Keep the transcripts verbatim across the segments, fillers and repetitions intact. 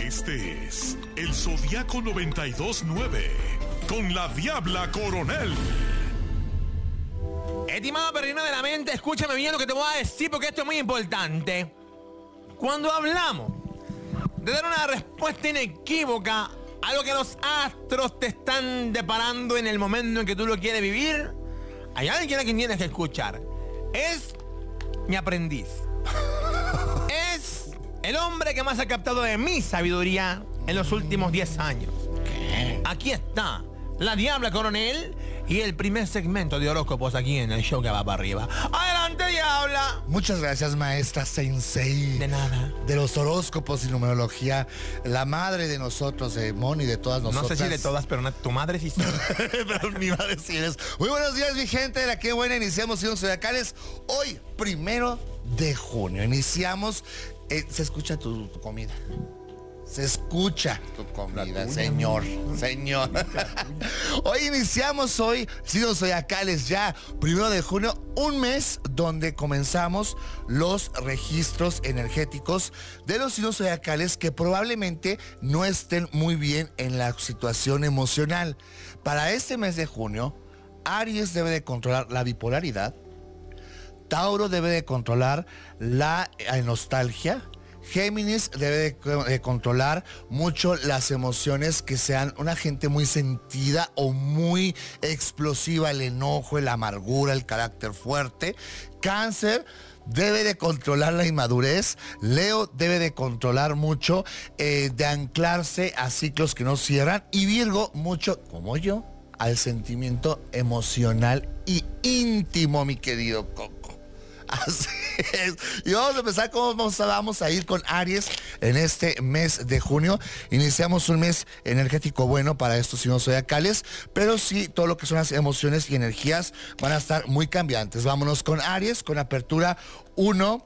Este es el Zodiaco noventa y dos nueve con la Diabla Coronel. Estimado perrino de la mente, escúchame bien lo que te voy a decir porque esto es muy importante. Cuando hablamos de dar una respuesta inequívoca a lo que los astros te están deparando en el momento en que tú lo quieres vivir, hay alguien a quien tienes que escuchar. Es mi aprendiz. Es el hombre que más ha captado de mi sabiduría en los últimos diez años. ¿Qué? Aquí está la Diabla Coronel y el primer segmento de horóscopos aquí en el show que va para arriba. ¡Adelante, Diabla! Muchas gracias, maestra Sensei. De nada. De los horóscopos y numerología, la madre de nosotros, de Moni, de todas nosotras. No sé si de todas, pero na- tu madre sí. Pero mi madre sí eres. Muy buenos días, mi gente de la que buena. Iniciamos Signos Zodiacales hoy, primero de junio. Iniciamos. Eh, se escucha tu, tu comida. Se escucha tu comida, señor, señor. Hoy iniciamos hoy Signos Zodiacales ya, primero de junio, un mes donde comenzamos los registros energéticos de los signos zodiacales que probablemente no estén muy bien en la situación emocional. Para este mes de junio, Aries debe de controlar la bipolaridad, Tauro debe de controlar la eh, nostalgia, Géminis debe de, de controlar mucho las emociones que sean una gente muy sentida o muy explosiva, el enojo, la amargura, el carácter fuerte. Cáncer debe de controlar la inmadurez. Leo debe de controlar mucho, eh, de anclarse a ciclos que no cierran. Y Virgo mucho, como yo, al sentimiento emocional y íntimo, mi querido Coco. Así es. Y vamos a empezar cómo vamos a, vamos a ir con Aries en este mes de junio. Iniciamos un mes energético bueno para estos signos zodiacales, pero sí, todo lo que son las emociones y energías van a estar muy cambiantes. Vámonos con Aries, con apertura uno.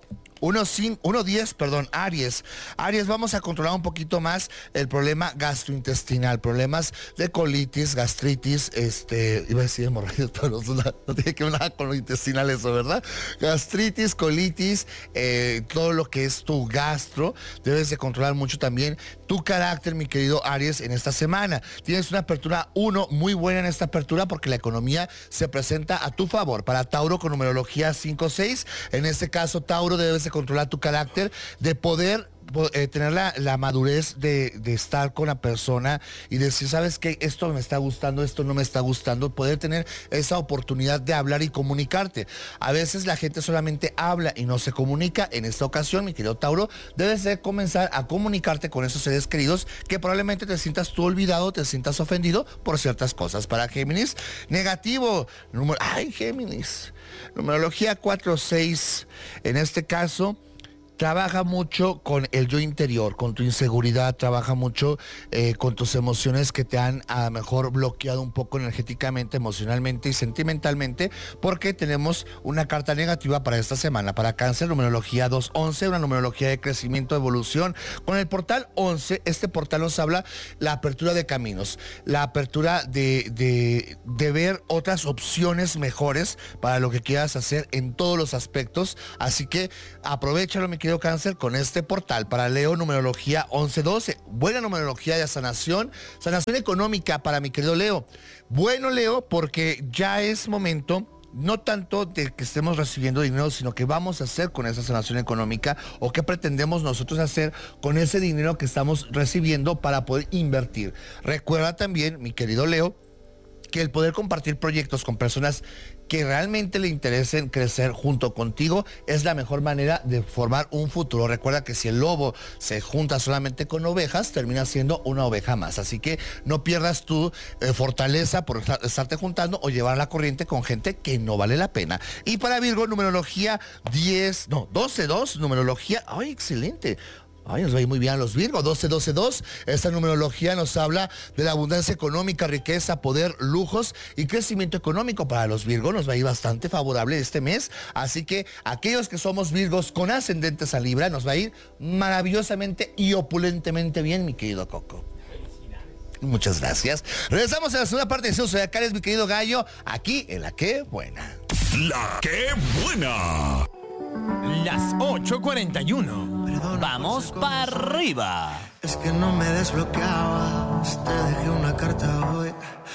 uno diez, perdón, Aries. Aries, vamos a controlar un poquito más el problema gastrointestinal, problemas de colitis, gastritis, este, iba a decir hemorroides, pero no, no tiene que ver nada con lo intestinal eso, ¿verdad? Gastritis, colitis, eh, todo lo que es tu gastro, debes de controlar mucho también tu carácter, mi querido Aries, en esta semana. Tienes una apertura uno muy buena en esta apertura porque la economía se presenta a tu favor. Para Tauro con numerología cinco seis, en este caso Tauro debes de controlar tu carácter, de poder eh, tener la, la madurez de, de estar con la persona y decir, ¿sabes qué? Esto me está gustando, esto no me está gustando. Poder tener esa oportunidad de hablar y comunicarte. A veces la gente solamente habla y no se comunica. En esta ocasión, mi querido Tauro, debes de comenzar a comunicarte con esos seres queridos que probablemente te sientas tú olvidado, te sientas ofendido por ciertas cosas. Para Géminis, negativo. Número, ay, Géminis. Numerología cuatro seis. En este caso, trabaja mucho con el yo interior, con tu inseguridad, trabaja mucho eh, con tus emociones que te han a lo mejor bloqueado un poco energéticamente, emocionalmente y sentimentalmente, porque tenemos una carta negativa para esta semana. Para Cáncer, numerología dos once, una numerología de crecimiento, evolución. Con el portal once, este portal nos habla la apertura de caminos, la apertura de, de, de ver otras opciones mejores para lo que quieras hacer en todos los aspectos. Así que aprovéchalo, mi querido Cáncer, con este portal. Para Leo, numerología once doce, buena numerología de sanación, sanación económica para mi querido Leo. Bueno, Leo, porque ya es momento no tanto de que estemos recibiendo dinero, sino que vamos a hacer con esa sanación económica o qué pretendemos nosotros hacer con ese dinero que estamos recibiendo para poder invertir. Recuerda también, mi querido Leo, que el poder compartir proyectos con personas que realmente le interesen crecer junto contigo es la mejor manera de formar un futuro. Recuerda que si el lobo se junta solamente con ovejas, termina siendo una oveja más. Así que no pierdas tu eh, fortaleza por estarte juntando o llevar la corriente con gente que no vale la pena. Y para Virgo, numerología diez, no, doce dos, numerología, ay, excelente. Ay, nos va a ir muy bien a los Virgo, doce doce dos. Esta numerología nos habla de la abundancia económica, riqueza, poder, lujos y crecimiento económico. Para los Virgo nos va a ir bastante favorable este mes. Así que aquellos que somos Virgos con ascendentes a Libra, nos va a ir maravillosamente y opulentemente bien, mi querido Coco. Muchas gracias. Regresamos a la segunda parte de Signos Zodiacales, mi querido Gallo, aquí en La Qué Buena. La Qué Buena. Las ocho cuarenta y uno. Vamos para arriba. Es que no me desbloqueabas, te dejé una carta hoy.